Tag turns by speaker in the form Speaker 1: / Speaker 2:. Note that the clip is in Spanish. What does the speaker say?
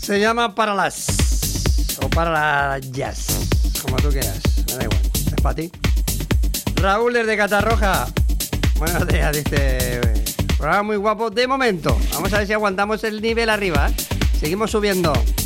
Speaker 1: Se llama Para las o Para la Jazz, como tú quieras, me da igual, es para ti. Raúl desde Catarroja, buenos días, dice, programa muy guapo de momento. Vamos a ver si aguantamos el nivel arriba, ¿eh? Seguimos subiendo.